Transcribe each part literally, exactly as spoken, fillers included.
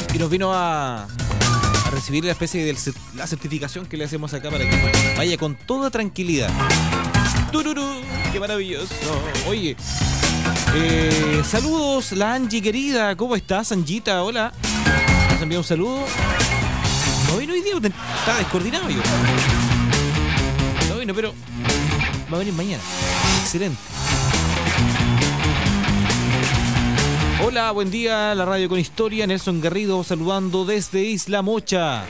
Y nos vino a, a recibir la especie de la certificación que le hacemos acá para que vaya con toda tranquilidad. ¡Tururú! ¡Qué maravilloso! Oye, eh, saludos, la Angie querida. ¿Cómo estás, Angita? Hola. ¿Nos envía un saludo? No vino hoy día, estaba descoordinado yo. No vino, pero va a venir mañana. Excelente. Hola, buen día, la radio con historia. Nelson Garrido saludando desde Isla Mocha.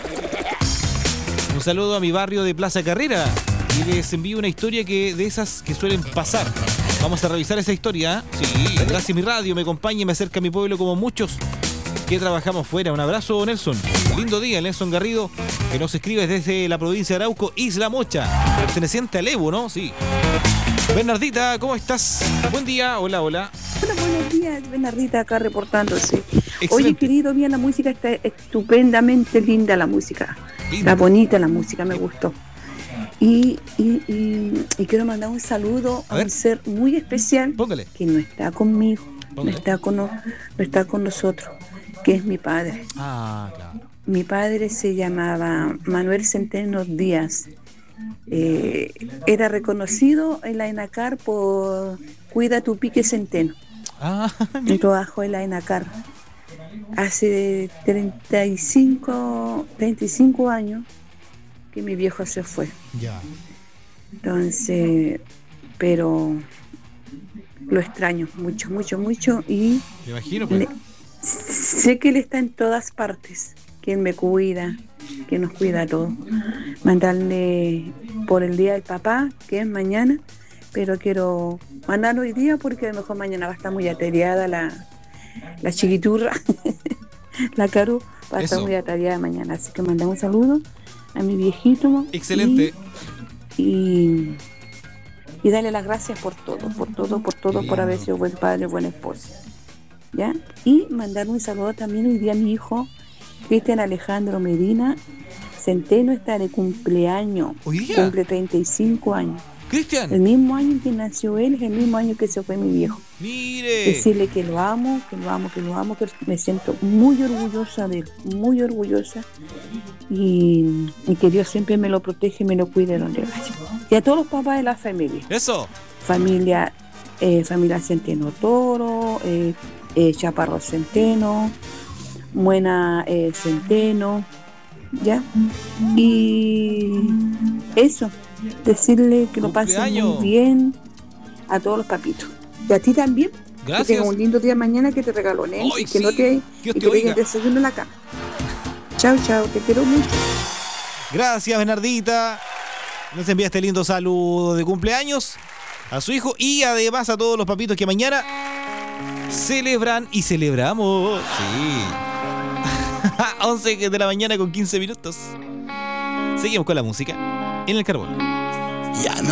Un saludo a mi barrio de Plaza Carrera y les envío una historia que de esas que suelen pasar. Vamos a revisar esa historia. Sí, gracias a mi radio, me acompaña y me acerca a mi pueblo como muchos que trabajamos fuera. Un abrazo, Nelson. Lindo día, Nelson Garrido, que nos escribe desde la provincia de Arauco, Isla Mocha, perteneciente al Evo, ¿no? Sí. Bernardita, ¿cómo estás? Buen día, hola, hola. Hola, buenos días, Bernardita acá reportándose. Excelente. Oye, querido, bien, la música está estupendamente linda, la música. Linda. Está bonita la música, me gustó. Y, y, y, y quiero mandar un saludo a, a un ser muy especial. Póngale. Que no está conmigo, Póngale. no está con, no está con nosotros, que es mi padre. Ah, claro. Mi padre se llamaba Manuel Centeno Díaz. Eh, era reconocido en la ENACAR por Cuida tu Pique Centeno. Ah, Yo trabajo en la ENACAR hace treinta y cinco años que mi viejo se fue. ya. Entonces, pero lo extraño mucho, mucho, mucho y Me imagino, pues. le, sé que él está en todas partes, que él me cuida, que nos cuida a todos. Mandarle por el día del papá, que es mañana, pero quiero mandarlo hoy día porque a lo mejor mañana va a estar muy atareada la, la chiquiturra, la Caru va a estar Eso. muy atareada mañana. Así que mandamos un saludo a mi viejito. Excelente. Y, y, y darle las gracias por todo, por todo, por todo, por haber sido buen padre, buen esposo. ¿Ya? Y mandar un saludo también hoy día a mi hijo, Cristian Alejandro Medina Centeno, está de cumpleaños. ¿Hoy día? Cumple treinta y cinco años. Cristian. El mismo año en que nació él, es el mismo año que se fue mi viejo. Mire. Decirle que lo amo, que lo amo, que lo amo, que me siento muy orgullosa de él, muy orgullosa. Y, y que Dios siempre me lo protege y me lo cuide donde vaya. Y a todos los papás de la familia. Eso. Familia, eh, familia Centeno Toro, eh, eh, Chaparro Centeno, Buena eh, Centeno, ¿ya? Y eso, decirle que lo pasen Cumpleaños. muy bien a todos los papitos. Y a ti también. Gracias. Que tengas un lindo día mañana, que te regalones. Ay, Y que sí. no te, Dios y te que oiga. tengas desayuno en la cama. Chao, chao, te quiero mucho. Gracias, Bernardita. Nos envía este lindo saludo de cumpleaños a su hijo y además a todos los papitos que mañana celebran y celebramos. Sí. once de la mañana con quince minutos. Seguimos con la música en el carbón. Ya no